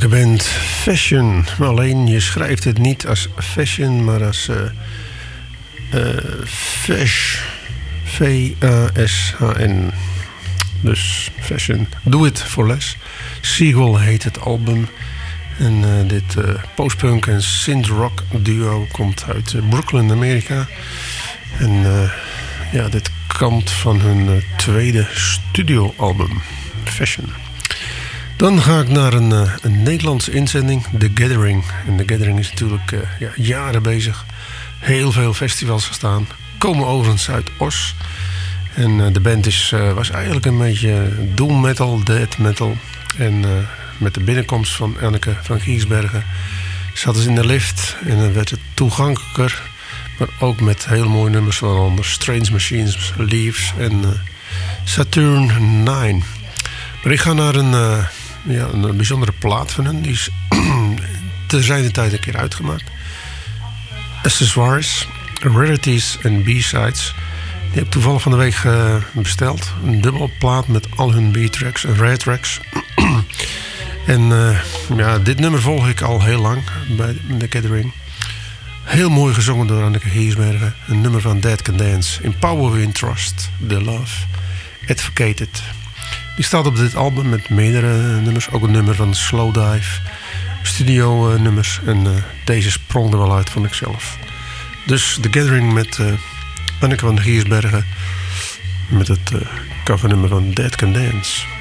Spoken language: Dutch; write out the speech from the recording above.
band Fashion. Alleen je schrijft het niet als fashion, maar als Fash. V-A-S-H-N. Dus Fashion. Do It For Less. Seagull heet het album. En dit postpunk en synth-rock duo komt uit Brooklyn, Amerika. En dit komt van hun tweede studioalbum, Fashion. Dan ga ik naar een Nederlandse inzending, The Gathering. En The Gathering is natuurlijk jaren bezig. Heel veel festivals gestaan. Komen overigens uit Os. En de band was eigenlijk een beetje doom metal, death metal. En met de binnenkomst van Anneke van Giersbergen zaten ze in de lift. En dan werd het toegankelijker. Maar ook met heel mooie nummers, waaronder Strange Machines, Leaves en Saturn 9. Maar ik ga naar een bijzondere plaat van hen. Die is te zijn tijd een keer uitgemaakt. Accessoires, Rarities en B-sides. Die heb ik toevallig van de week besteld. Een dubbele plaat met al hun B-tracks en rare tracks. En dit nummer volg ik al heel lang bij The Gathering. Heel mooi gezongen door Anneke Giersbergen. Een nummer van Dead Can Dance. In Power We Trust, The Love, Advocated. Die staat op dit album met meerdere nummers. Ook een nummer van Slow Dive. Studio nummers. En deze sprong er wel uit, vond ik zelf. Dus The Gathering met Anneke van Giersbergen. Met het covernummer van Dead Can Dance.